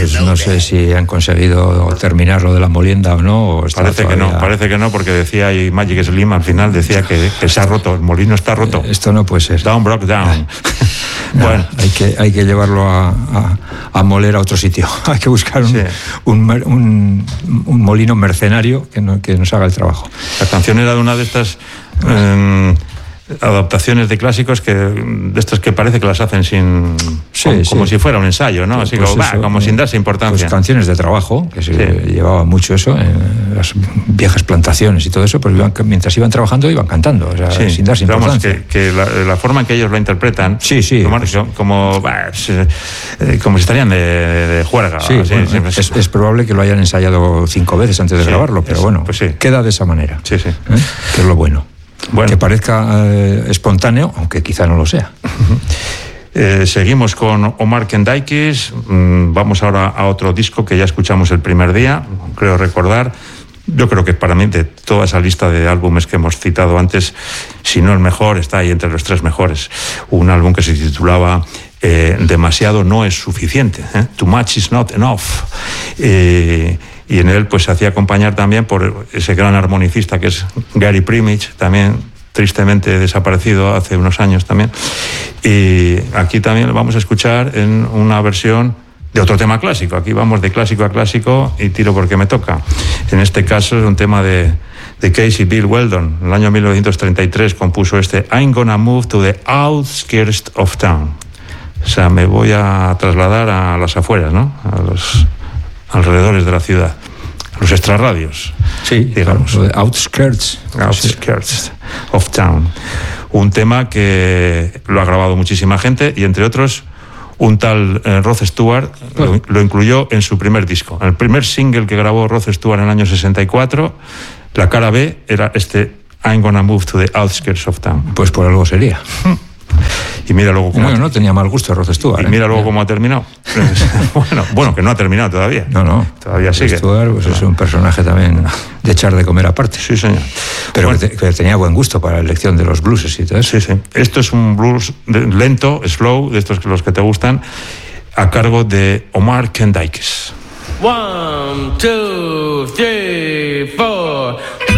Pues no sé si han conseguido terminar lo de la molienda o no. O parece que no, porque decía ahí Magic Slim al final, decía que se ha roto, el molino está roto. Esto no puede ser. Down, broke down. No, bueno, hay que llevarlo a moler a otro sitio. Hay que buscar un molino mercenario que nos haga el trabajo. La canción era de una de estas adaptaciones de clásicos de estas que parece que las hacen como si fuera un ensayo, ¿no? Así pues como sin darse importancia. Pues canciones de trabajo, que se llevaba mucho eso, en las viejas plantaciones y todo eso, pues mientras iban trabajando iban cantando, o sea, sin darse importancia. Vamos, que la forma en que ellos lo interpretan, como si estarían de juerga. Es probable que lo hayan ensayado 5 veces antes de grabarlo, pero bueno, pues queda de esa manera, que es lo bueno. Que parezca espontáneo, aunque quizá no lo sea. Seguimos con Omar Kendikis. Vamos ahora a otro disco que ya escuchamos el primer día, creo recordar. Yo creo que para mí, de toda esa lista de álbumes que hemos citado antes, si no el mejor, está ahí entre los 3 mejores. Un álbum que se titulaba Demasiado no es suficiente, Too Much is Not Enough. Y en él pues se hacía acompañar también por ese gran armonicista que es Gary Primich, también tristemente desaparecido hace unos años también. Y aquí también lo vamos a escuchar en una versión de otro tema clásico. Aquí vamos de clásico a clásico y tiro porque me toca. En este caso es un tema de Casey Bill Weldon. En el año 1933 compuso I'm Gonna Move to the Outskirts of Town. O sea, me voy a trasladar a las afueras, ¿no? A los alrededores de la ciudad, los extrarradios, digamos. Outskirts of Town. Un tema que lo ha grabado muchísima gente y entre otros un tal Rod Stewart lo incluyó en su primer disco. El primer single que grabó Rod Stewart en el año 64, la cara B era I'm Gonna Move to the Outskirts of Town. Pues por algo sería. Y mira luego cómo no tenía mal gusto Rod Stewart. Y mira luego cómo ha terminado. bueno, que no ha terminado todavía. No. Todavía sigue. Stewart es un personaje también de echar de comer aparte. Sí, señor. Pero que tenía buen gusto para la elección de los blueses y todo eso. Sí. Esto es un blues lento, slow, de estos los que te gustan, a cargo de Omar Kendikis. 1, 2, 3, 4